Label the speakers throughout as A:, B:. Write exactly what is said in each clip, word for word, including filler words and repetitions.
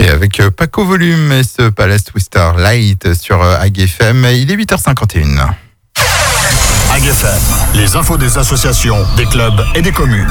A: Et avec Paco Volume et ce Palace Twister Light sur A G F M, il est huit heures cinquante et une.
B: A G F M, les infos des associations, des clubs et des communes.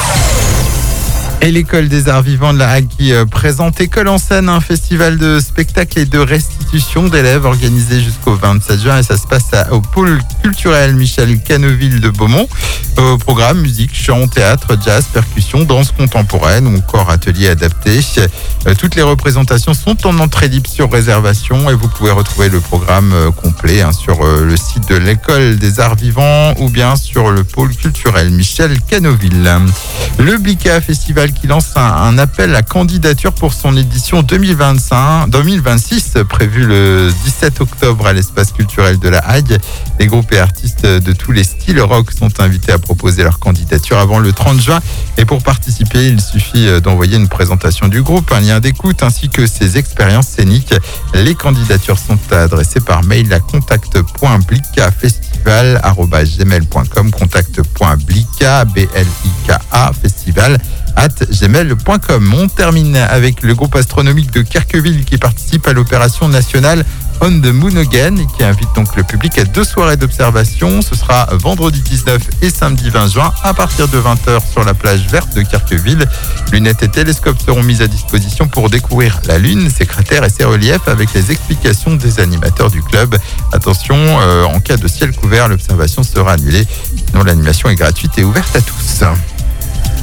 A: Et l'école des arts vivants de la Hague qui présente École en scène, un festival de spectacles et de restitution d'élèves organisé jusqu'au vingt-sept juin, et ça se passe à, au pôle culturel Michel Canoville de Beaumont. Au programme, musique, chant, théâtre, jazz, percussion, danse contemporaine ou encore atelier adapté. Toutes les représentations sont en entrée libre sur réservation et vous pouvez retrouver le programme complet hein, sur le site de l'école des arts vivants ou bien sur le pôle culturel Michel Canoville. Le Blica Festival qui lance un, un appel à candidature pour son édition deux mille vingt-cinq, deux mille vingt-six, prévu le dix-sept octobre à l'espace culturel de la Hague. Les groupes et artistes de tous les styles rock sont invités à proposer leur candidature avant le trente juin. Et pour participer, il suffit d'envoyer une présentation du groupe, un lien d'écoute ainsi que ses expériences scéniques. Les candidatures sont adressées par mail à contact point blica festival arobase gmail point com, contact point blica, B L I K A, festival arobase gmail point com. On termine avec le groupe astronomique de Kerqueville qui participe à l'opération nationale On the Moon Again et qui invite donc le public à deux soirées d'observation. Ce sera vendredi dix-neuf et samedi vingt juin à partir de vingt heures sur la plage verte de Kerqueville. Lunettes et télescopes seront mis à disposition pour découvrir la Lune, ses cratères et ses reliefs avec les explications des animateurs du club. Attention, euh, en cas de ciel couvert, l'observation sera annulée. Sinon, l'animation est gratuite et ouverte à tous.